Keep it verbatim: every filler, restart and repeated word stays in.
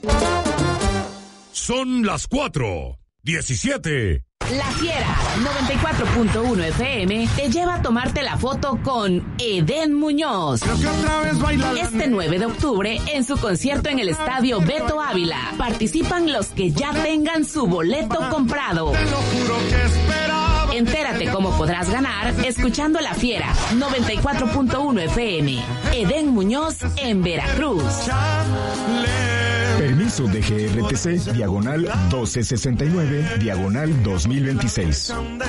Son las cuatro diecisiete. La Fiera noventa y cuatro punto uno F M te lleva a tomarte la foto con Edén Muñoz. Este nueve de octubre en su concierto en el Estadio Beto Ávila. Participan los que ya tengan su boleto comprado. Entérate cómo podrás ganar escuchando La Fiera noventa y cuatro punto uno F M. Edén Muñoz en Veracruz. Permiso de G R T C, diagonal doce sesenta y nueve, diagonal dos mil veintiséis.